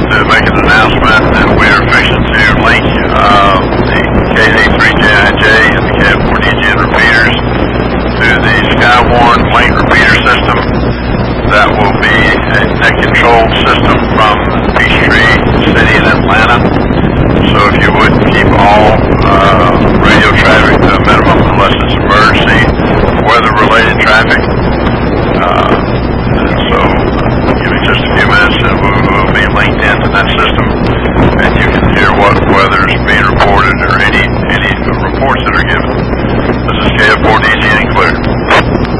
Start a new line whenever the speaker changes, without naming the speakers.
to make an announcement that we are fixing to link the KA3JIJ and the KF4DGN repeaters to the Skywarn link repeater system. That will be a net control system from Peachtree City in Atlanta. So if you would keep all radio traffic to a minimum unless it's emergency, weather-related traffic. So give me just a few minutes and we'll be linked into that system and you can hear what weather is being reported or any reports that are given. This is KF4DGN clear.